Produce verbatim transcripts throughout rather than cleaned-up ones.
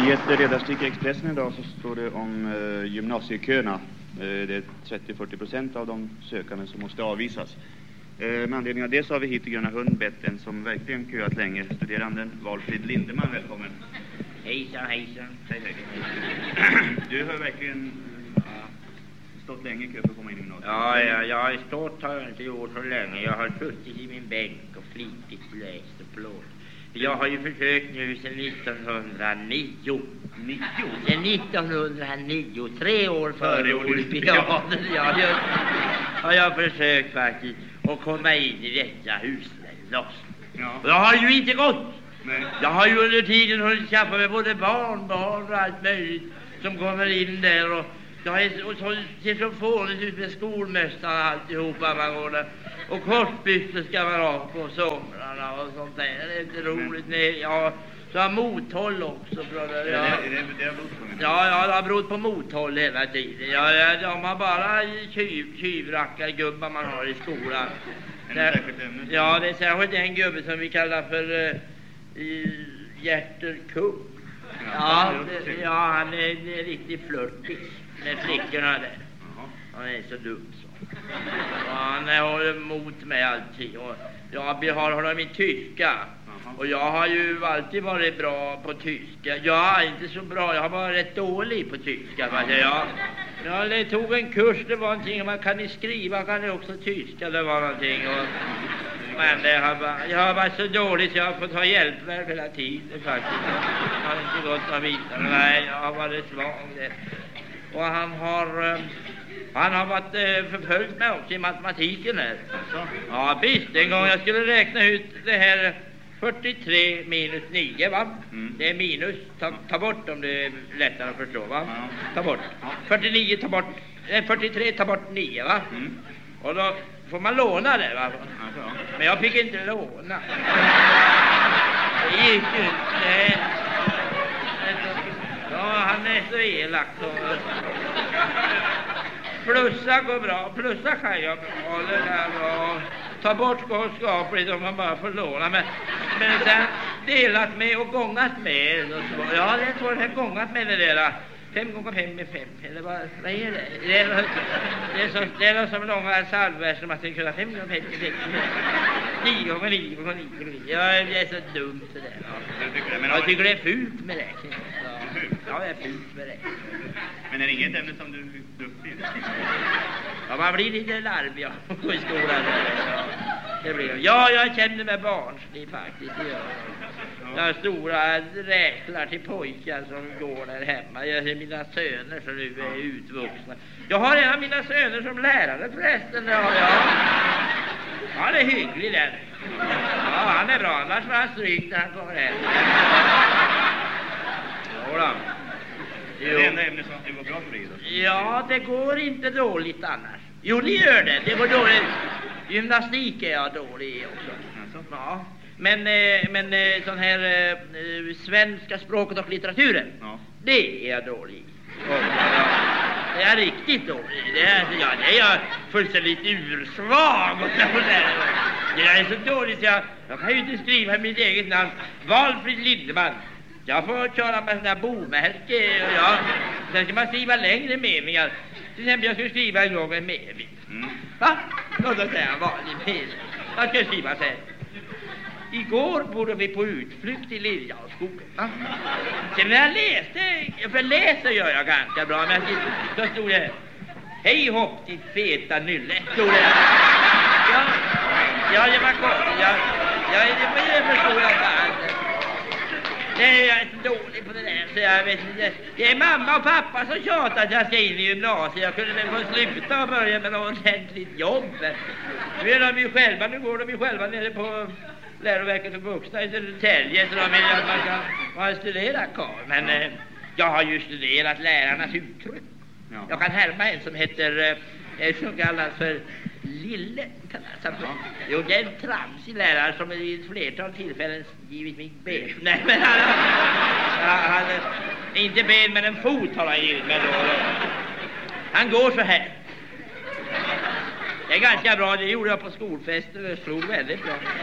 I ett ledarstick i Expressen idag så står det om eh, gymnasieköerna. Eh, det är trettio till fyrtio procent av de sökande som måste avvisas. Eh, med anledning av det så har vi hit till Gröna Hund bett en som verkligen köat länge, studeranden Valfrid Lindeman. Välkommen. Hejsan, hejsan. Hej, hej. Du har verkligen ja, stått länge i kö för att komma in i gymnasiet. Ja, ja, jag har stått har jag inte gjort så länge. Jag har suttit i min bänk och flitigt läst och plåt. Jag har ju försökt nu sedan nittonhundranio. Nio? Sedan nittonhundranio, tre år före olympiaden. Ja, jag, har jag försökt faktiskt att komma in i detta huslängd. Ja. Och jag har ju inte gått. Nej. Jag har ju under tiden hunnit skaffa mig både barn, barn och allt möjligt som kommer in där. Och jag är och så, ser så fånigt ut med skolmästaren och alltihopa man går där. Och kortbyxor ska man ha på somrarna och sånt där. Det är inte roligt. Nej, ja, så har mothåll också. Bröder. Ja. Är det, är det, det har berott på mig? Ja, ja, det har berott på mothåll hela tiden. Ja, ja, de har bara tjuv, tjuvrackargubbar man har i skolan. Är det särskilt ämne? Ja, det är särskilt en gubbe som vi kallar för uh, Hjärter Kung. Ja, det, ja, han är en riktig flörtis med flickorna där. Han är så dum så. Och han håller emot mig alltid. Och jag har honom i tyska. Och jag har ju alltid varit bra på tyska. Jag är inte så bra, jag har varit rätt dålig på tyska. Jag, jag tog en kurs, det var någonting, man kan ni skriva, kan ni också tyska, det var någonting. Och, men det har bara, jag har varit så dåligt så jag har fått ha hjälpverk hela tiden faktiskt. Jag har inte gått några vidare, nej, jag har varit svag. Och han har... Han har varit eh, förföljt mig också i matematiken här. Ja, visst. En gång jag skulle räkna ut det här fyrtiotre minus nio, va? Mm. Det är minus. Ta, ta bort om det är lättare att förstå, va? Ja. Ta bort. fyrtionio, ta bort. Eh, fyrtiotre, ta bort nio, va? Mm. Och då får man låna det, va? Ja. Men jag fick inte låna. Det gick ju inte. Ja, han är så elak. Och... Plussa går bra, plussa kan jag bra, det där bra. Ta bort går skapligt om man bara får låna. Men, men sen delat med och gångat med. Och så, ja, det tror jag gångat med det där. Fem gånger fem är fem. Eller vad, vad är det? Det är, det är, så, det är som långa salver som man ska kunna fem gånger fem är sex. Nio gånger nio gånger nio gånger nio. Ja, det är så dumt det där. Ja. Jag tycker det är fult med det. Ja, det är fult med det. Men är det inget ämne som du är duktig? Ja, man blir lite larvig i skolan. Ja, det blir. Ja, jag känner mig barnslig faktiskt. Ja. Jag har stora räklar till pojkar som går där hemma. Jag ser mina söner som nu är utvuxna. Jag har en av mina söner som lärare förresten. Ja, ja. Ja, det är hygglig den. Ja, han är bra. Annars var han strykt när han kommer hem. Jodå. Det är det enda ämne som det går bra för dig då? Ja, det går inte dåligt annars. Jo, det gör det. Det går dåligt. Gymnastik är jag dålig i också. Alltså. Ja. Men, men sån här äh, svenska språket och litteraturen, ja. Det är jag dålig i. Och, ja, det är riktigt dålig. Det är, ja, det är jag fullständigt ursvag. Det är så dåligt så jag, jag kan ju inte skriva mitt eget namn. Valfrid Lindeman. Jag får köra med sådana bomärke och ja, sen ska man skriva längre meningar. Till exempel jag skulle skriva en gång en mening. Mm. Va? Låt oss säga en vanlig mening. Jag ska skriva sen. Igår borde vi på utflykt i Liljaskogen. Va? Sen när jag läste, för läser gör jag ganska bra, men så stod det hej hopp ditt feta nylle. Stod det. Ja, ja det var gott. Ja, ja, det, det förstod jag inte. Nej, jag är så dålig på det där så jag vet inte. Det är mamma och pappa som tjatar att jag ska in i gymnasiet. Jag kunde väl få sluta och börja med något ordentligt jobb. Nu är de ju själva, nu går de ju själva nere på läroverket för vuxna i Södertälje så de vill att man ska man studera kvar. Men eh, jag har ju studerat lärarnas uttryck. Ja. Jag kan härma en som heter, eh, som kallas för Lille. Alltså, jo, det är en tramsig lärare som i ett flertal tillfällen givit mig ben. Nej, men han, han, han inte ben men en fot har han givit mig då. Han går så här. Det är ganska bra, det gjorde jag på skolfesten och slog väldigt bra.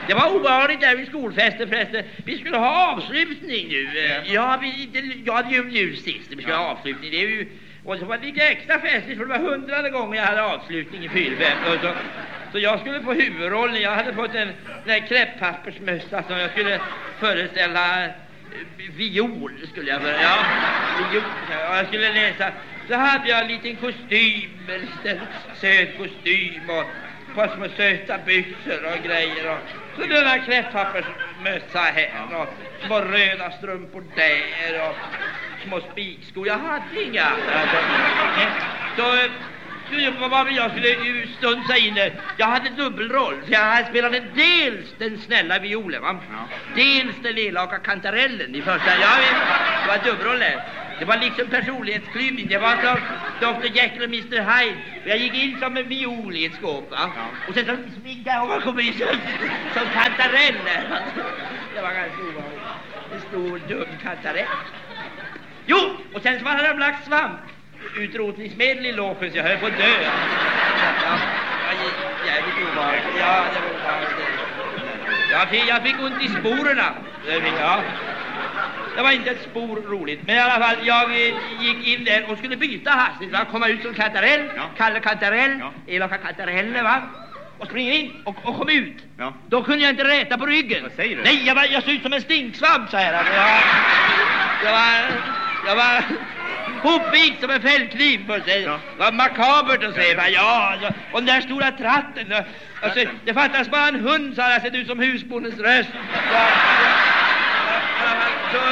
Det var obehagligt där vid skolfesten förresten. Vi skulle ha avslutning nu. Ja, vi, det, jag hade ju ljus sist. Vi skulle ja. ha avslutning. Det är ju, och så var det lite extra festligt för det var hundrade gånger jag hade avslutning i Fyrfem. Så, så jag skulle få huvudrollen. Jag hade fått en, en kräpppappersmössa som jag skulle föreställa viol. Skulle jag börja. Ja, viol. Ja, jag skulle läsa. Så hade jag en liten kostym. En liten söt kostym och ett par små söta byxor och grejer. Och så denna kräpppappersmössa här och små röda strumpor där och små spikskor. Jag hade inga. Alltså, så jag skulle ju stunsa in det. Jag hade dubbelroll. Så jag spelade dels den snälla violen, va? Ja. Dels den elaka kantarellen i första. Jag vet, det var dubbelroll där. Det var liksom personlighetsklyvning. Det var som doktor Jekyll och mister Hyde. Jag gick in som en viol i ett skåp, va? Ja. Och sen så sminkade och kom in som, som kantarell. Det var ganska ovanligt. En stor dum kantarell. Jo, och sen så hade de lagt svamp. Utrotningsmedel i låfen så jag höll på att dö. Ja, jag gick jävligt ovanligt. Ja, det var ovanligt. Jag fick, jag fick ont i sporerna. Ja. Det var inte ett spor roligt. Men i alla fall, jag gick in där och skulle byta hastigt. Va? Komma ut som kantarell, ja. Kalle kantarell, ja. Elaka kantareller, va? Och springa in och, och kom ut. Ja. Då kunde jag inte räta på ryggen. Vad säger du? Nej, jag, var, jag såg ut som en stinksvamp så här. Alltså, jag, jag var... Jag var... hopvikt som en fällkniv på sig. Ja. Det var makabert att säga. Ja, alltså, och den där stora tratten. Alltså, det fattas bara en hund så hade jag sett ut som husbondens röst. Ja, så,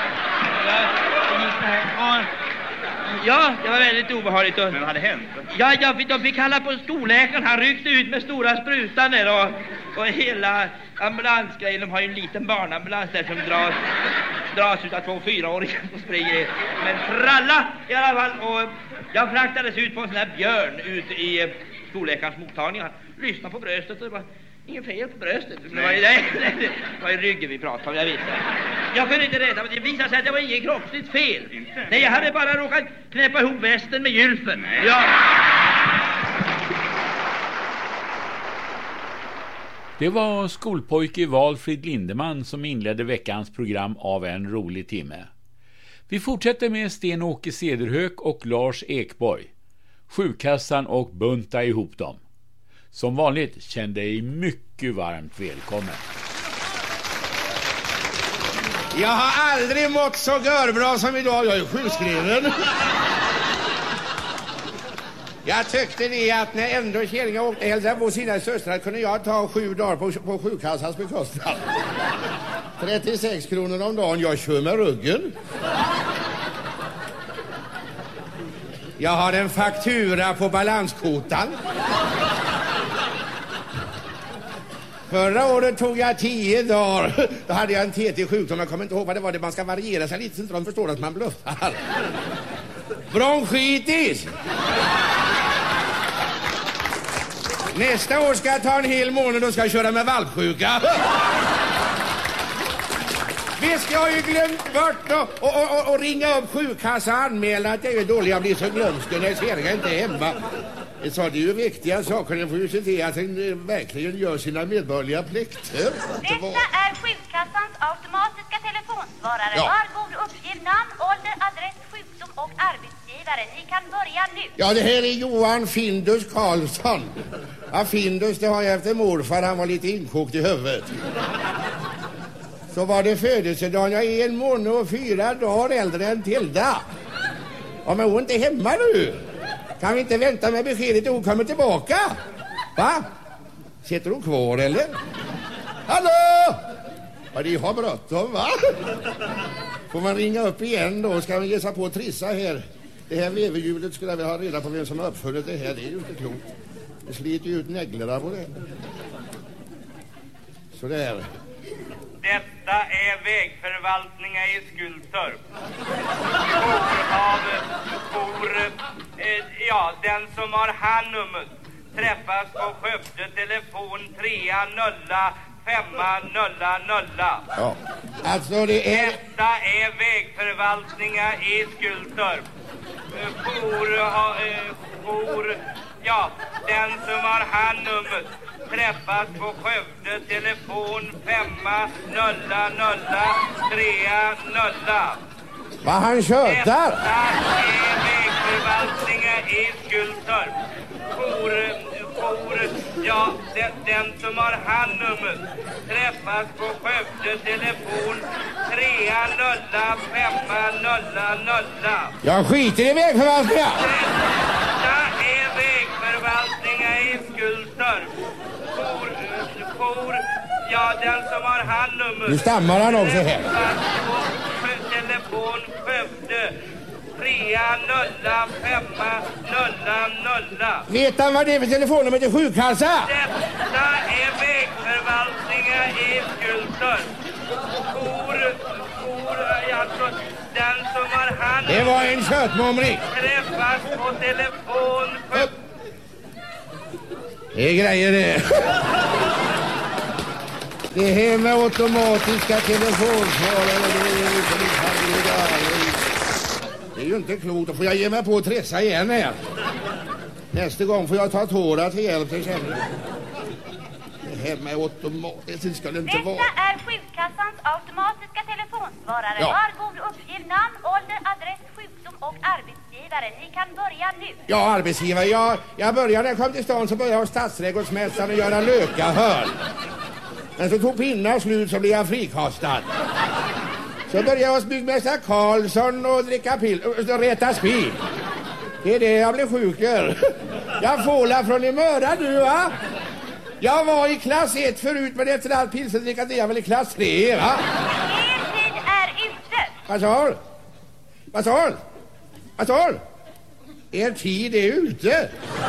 ja, ja, det var väldigt obehagligt. Men vad hade hänt? Ja, jag fick, de fick kalla på skolläkaren. Han ryckte ut med stora sprutan där och, och hela ambulansgrejen. De har ju en liten barnambulans där som dras, dras ut av två fyraåringar som springer. Men tralla i alla fall. Och jag fraktades ut på en sån här björn ut i skolläkarens mottagning. Han lyssnade på bröstet och det var ingen fel på bröstet. Det var ju, det, det var ju ryggen vi pratade om, jag visste. Jag kunde inte rätta, men det visade sig att det var inget kroppsligt fel. Inte. Nej, jag hade bara råkat knäppa ihop västen med gylfen. Nej. Ja. Det var skolpojke Valfrid Lindeman som inledde veckans program av En rolig timme. Vi fortsätter med Sten-Åke Cederhök och Lars Ekborg. Sjukkassan och bunta ihop dem. Som vanligt kände dig mycket varmt välkommen. Jag har aldrig mått så görbra som idag. Jag är sjukskriven. Jag tyckte det att när ändå Kjellinga åkte hälsa på sina systrar kunde jag ta sju dagar på, på sjukkassans bekostnad. trettiosex kronor om dagen. Jag kör med ryggen. Jag har en faktura på balanskotan. Förra året tog jag tio dagar. Då hade jag en T T-sjukdom. Jag kommer inte ihåg vad det var. Det man ska variera sig lite så inte de förstår att man bluffar. Bronchitis. Nästa år ska jag ta en hel månad och ska jag köra med valpsjuka. Visst, jag har ju glömt bort och, och, och, och ringa upp sjukkassa och anmäla att jag är dålig. Jag blir så glömsken när Kjellinga inte är hemma. Så det är ju viktiga saker. Den får ju se till att den verkligen gör sina medborgerliga plikter. Detta är sjukkassans automatiska telefonsvarare. Ja. Var god uppgiv namn, ålder, adress, sjukdom och arbetsgivare. Ni kan börja nu. Ja, det här är Johan Findus Karlsson. Ja, Findus, det har jag efter morfar. Han var lite inkokt i huvudet. Så var det födelsedagen. Jag är en månad och fyra dagar äldre än Tilda. Ja, men hon är inte hemma nu. Kan vi inte vänta med beskedet och hon kommer tillbaka? Va? Sitter hon kvar eller? Hallå? Ja, det har bråttom, va? Får man ringa upp igen då? Ska man ge sig på att trissa här? Det här veverhjulet skulle jag vilja ha reda på vem som har uppfunnit det här. Det är ju inte klokt. Det sliter ju ut näglarna på det. Så där. Detta är vägförvaltningen i Skultorp. Av for, eh, ja, den som har handnumret träffas på Skövde telefon tre noll fem noll noll. Ja, alltså det är... Detta är vägförvaltningen i Skultorp. For, eh, for, ja, den som har handnumret Träffas på Skövde, telefon femma nolla nolla trea nolla. Vad han tjötar? Detta är vägförvaltningen i Skultorp. Jour, jour, ja, den, den som har handnummer. Träffas på Skövde, telefon trea nolla femma nolla nolla. Jag skiter i vägförvaltningen. Detta är vägförvaltningen i Skultorp. Jour, jour, ja, den som har handnummer. Nu stammar han också här. Telefon Skövde trea nolla femma nolla nolla. Vet han vad det är för telefonnummer till sjukkassa? Detta är vägförvaltningen i Skultorp. Jour, jour, alltså den som har hand. Det var en köttmumring. Träffas på telefon Skövde. Det är grejer det. Det här med automatiska telefonsvarare, det är ju inte det är ju inte klokt. Då får jag ge mig på att tressa igen här. Nästa gång får jag ta tårar till hjälp till känner. Det här med automatiskt ska det inte Detta vara. är sjukkassans automatiska telefonsvarare. Ja. Var god uppgiv namn, ålder, adress, sjukdom och arbetsgivare. Ni kan börja nu. Ja, arbetsgivare. Jag, jag började när jag kom till stan så började jag hos stadsträdgårdsmästaren göra lökahörn. Men så tog pinnar slut så blev jag frikastad. Så började jag hos byggmästare Karlsson och dricka pill och reta spil. Det är det jag blev sjuker. Jag fålar från i mörda du va? Jag var i klass ett förut men efter allt pilsendrickat är jag väl i klass tre va? Er tid är ute. Vad sa du? Vad sa du? Vad sa du? Er tid är ute.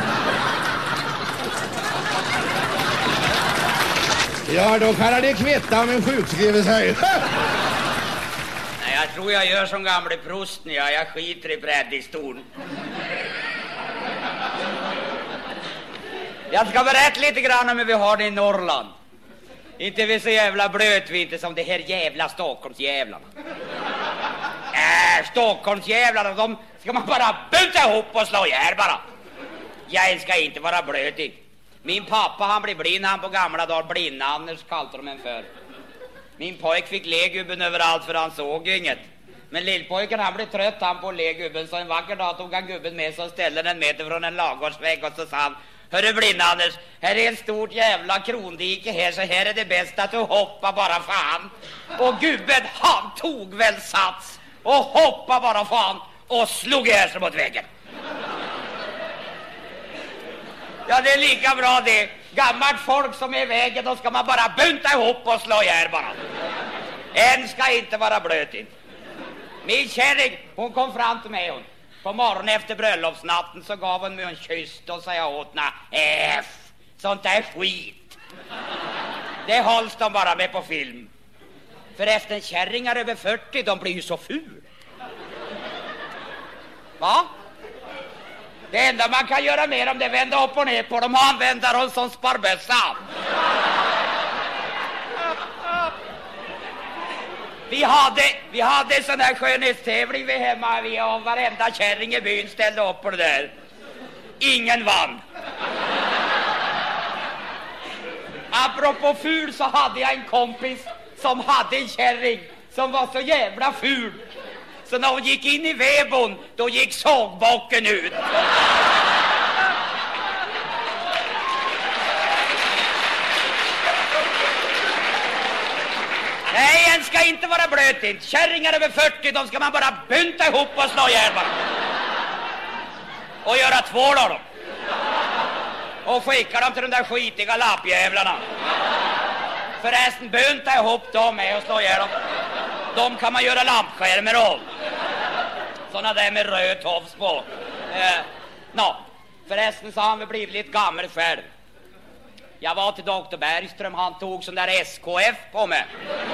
Ja, då kan det kvitta om en sjukskriver sig. Nej, jag tror jag gör som gamle prosten, ja. Jag skiter i predikstolen. Jag ska berätta lite grann om hur vi har det i Norrland. Inte vi så jävla blöt vi inte som det här jävla Stockholmsjävlarna. Äh, Stockholmsjävlarna, de ska man bara buta ihop och slå ihjäl bara. Jag ska inte vara blötig. Min pappa han blev blind han på gamla dagar. Blind-Anders kallade de en för. Min pojk fick legubben överallt för han såg inget. Men lillpojken han blev trött han på legubben. Så en vacker dag tog han gubben med sig och ställde den meter från en lagårdsvägg. Och så sa han: hörru Blind-Anders, här är ett stort jävla krondike här. Så här är det bäst att du hoppar bara fan. Och gubben han tog väl sats. Och hoppade bara fan. Och slog här sig mot väggen. Ja, det är lika bra det. Gammalt folk som är i vägen, då ska man bara bunta ihop och slå ihjäl bara. En ska inte vara blötig. Min kärring, hon kom fram till mig hon. På morgonen efter bröllopsnatten så gav hon mig en kyss och sa jag åt na F. Sånt där skit. Det hålls de bara med på film. För efter en kärringar över fyrtio, de blir ju så ful. Va? Det enda man kan göra mer om det vända upp och ner på dem och använda dem som sparbössa. Vi hade, vi hade en sån här skönhetstävling vi hemma vi och varenda kärring i byn ställde upp på det där. Ingen vann. Apropå ful så hade jag en kompis som hade en kärring som var så jävla ful. Så när hon gick in i vedbon, då gick sågbocken ut. Nej, en ska inte vara blöt inte. Kärringar över fyrtio, de ska man bara bunta ihop och slå ihjäl bara. Och göra tvål av dem. Och skicka dem till de där skitiga lappjävlarna. Förresten, bunta ihop dem med och slå ihjäl dem. De kan man göra lampskärmar av. Såna där med röd tofs på. Eh, no. Förresten så har han väl blivit lite gammal själv. Jag var till doktor Bergström, han tog sån där S K F på mig.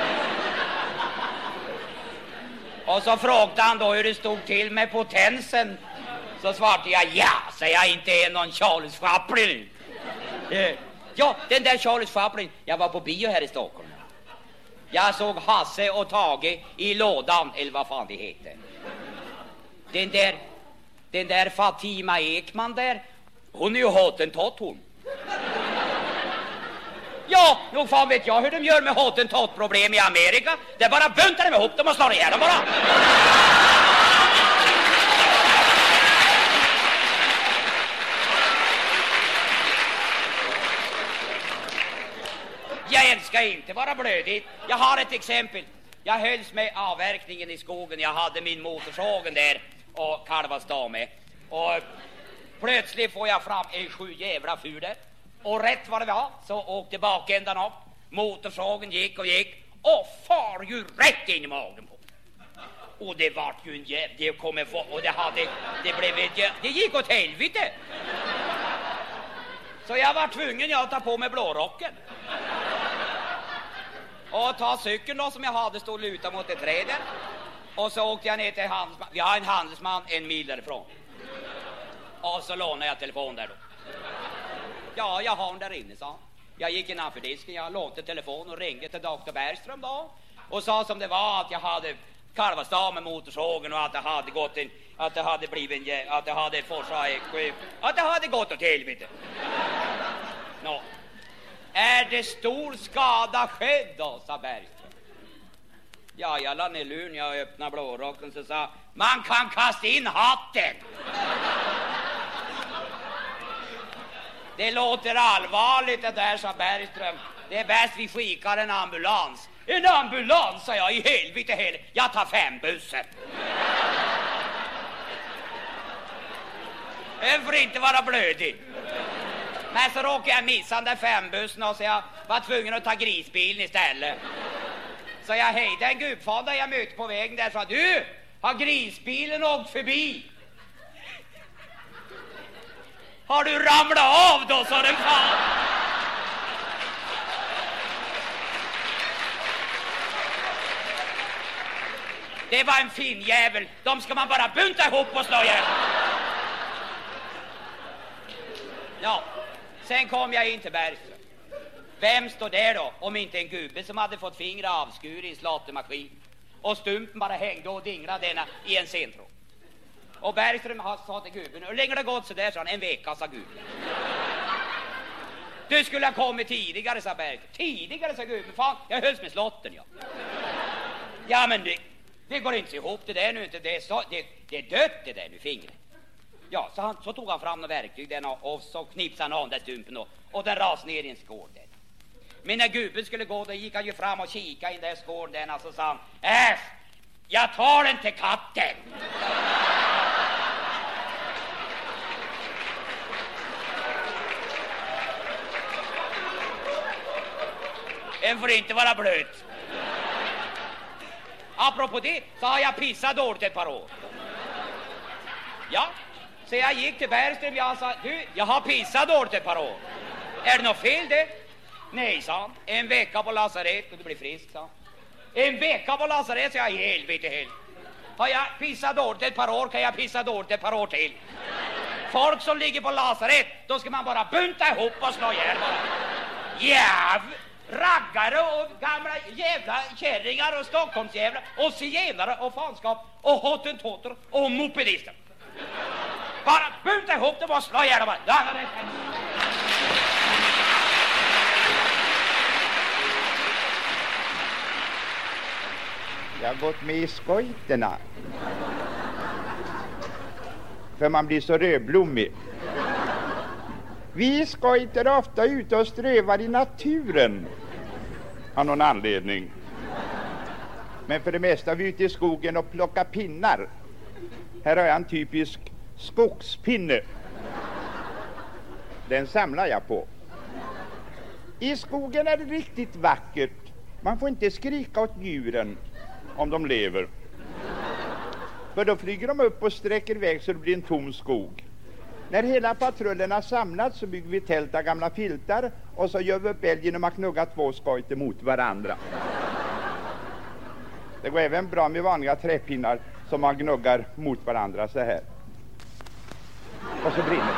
Och så frågade han då hur det stod till med potensen. Så svarade jag ja, så jag inte är någon Charles Chaplin. Eh, ja, den där Charles Chaplin, jag var på bio här i Stockholm. Jag såg Hasse och Tage i lådan, eller vad fan det heter. Den där, den där Fatima Ekman där, hon är ju hottentott hon. Ja, nog fan vet jag hur de gör med hottentott-problem i Amerika. Det är bara buntar dem ihop dem och slår ihjäl dem bara. Jag älskar inte vara blödig. Jag har ett exempel. Jag hölls med avverkningen i skogen. Jag hade min motorsågen där och kalvastad med. Och plötsligt får jag fram en sju jävla fur. Och rätt vad det var så åkte bakändan upp. Motorsågen gick och gick och far ju rätt in i magen på. Och det var ju en jävla... Det kom få, och det hade... Det blev ett jävla... Det gick åt helvete. Så jag var tvungen att ta på mig blårocken. Och ta cykeln då som jag hade stod luta mot ett träd. Och så åkte jag ner till handelsman. Vi har en handelsman en mil därifrån. Och så lånade jag telefon där då. Ja, jag har den där inne, sa. Jag gick innanför disken, jag lånade telefon och ringde till doktor Bergström då. Och sa som det var att jag hade karvastad med motorsågen och att det hade gått en... Att det hade blivit en... Att det hade forsat... Att det hade gått åt helvete. Nå. Är det stor skada skedd då, sa Bergström. Ja, jag la ner luren, jag öppnade blårocken så sa man kan kasta in hatten. Det låter allvarligt det där, sa Bergström. Det är bäst vi skickar en ambulans. En ambulans, sa jag, i helvete hel. Jag tar fem bussen. Det får inte vara blödig. Men så råkade jag missa den där fembussen och så jag var tvungen att ta grisbilen istället. Så jag hejde en gubfadda jag mötte på vägen där och sa, du, har grisbilen åkt förbi? Har du ramlat av då, sa den fan. Det var en fin jävel. De ska man bara bunta ihop och slå ihjäl. Ja, sen kom jag in till Bergström. Vem står där då, om inte en gubbe som hade fått fingrar avskur i slåttermaskin och stumpen bara hängde och dinglade denna i en centrum. Och Bergström sa till gubben, hur länge det gått så där, sa han, en vecka, sa gubben. Du skulle ha kommit tidigare, sa Bergström. Tidigare, sa gubben, fan, jag hölls med slotten, ja. Ja, men det, det går inte ihop det där nu, inte det är, så, det, det är dött det där nu, fingret. Ja, så, han, så tog han fram några verktyg den och, och så knipsade han av den stumpen och, och den ras ner i en skål där. Men när gubben skulle gå, då gick han ju fram och kika in där skål den och så sa han, äsch, jag tar den till katten. Den får inte vara blöt. Apropå det så har jag pissat dåligt ett par år. Ja, så jag gick till Bergström och jag sa, du, jag har pissat dåligt ett par år. Är det något fel det? Nej, sa han. En vecka på lasaret och du blir frisk, sa han. En vecka på lasaret, så jag är helvete helt. Har jag pissat dåligt ett par år kan jag pissa dåligt ett par år till. Folk som ligger på lasaret, då ska man bara bunta ihop och slå ihjäl bara. Jäv, raggare och gamla jävla kärringar och stockholmsjävlar och zigenare och fanskap och hottentotter och mopedister. Bara bunta ihop dem och slå ihjäl dem bara. Ja, det är... Jag har gått med i skojterna. För man blir så rödblommig. Vi skojter är ofta ute och strövar i naturen. Av någon anledning. Men för det mesta är vi ute i skogen och plockar pinnar. Här har jag en typisk skogspinne. Den samlar jag på. I skogen är det riktigt vackert. Man får inte skrika åt djuren om de lever. För då flyger de upp och sträcker iväg så det blir en tom skog. När hela patrullen har samlats så bygger vi tält av gamla filtar och så gör vi upp eld genom att knugga två skojter mot varandra. Det går även bra med vanliga träpinnar som man gnuggar mot varandra så här. Och så brinner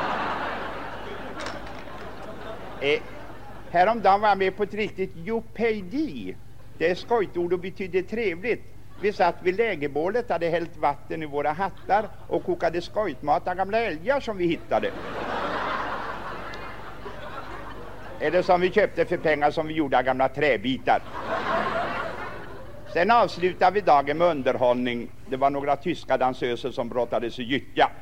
det. Eh, häromdagen var jag med på ett riktigt jopejdi. Det är skojtord och betyder trevligt. Vi satt vid lägerbålet, hade hällt vatten i våra hattar och kokade skojtmat av gamla älgar som vi hittade. Eller som vi köpte för pengar som vi gjorde av gamla träbitar. Sen avslutade vi dagen med underhållning. Det var några tyska dansöser som brottades i gyttja.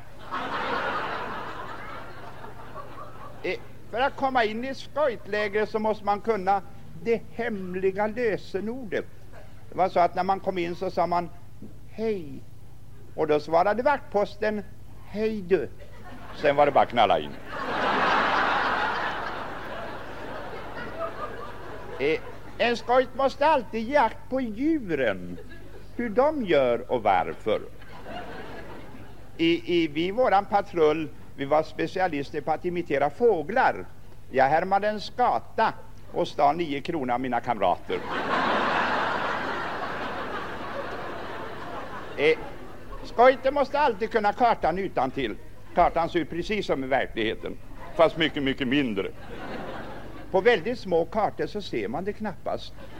Eh, för att komma in i skojtlägret så måste man kunna det hemliga lösenordet. Det var så att när man kom in så sa man hej. Och då svarade vaktposten hej du. Sen var det bara knalla in. Eh, en skojt måste alltid ge akt på djuren. Hur de gör och varför. I, i, vi våran patrull, vi var specialister på att imitera fåglar. Jag härmade en skata och stal nio kronor av mina kamrater. Eh, skojten måste alltid kunna kartan utan till. Kartan ser ut precis som i verkligheten, fast mycket, mycket mindre. På väldigt små kartor så ser man det knappast.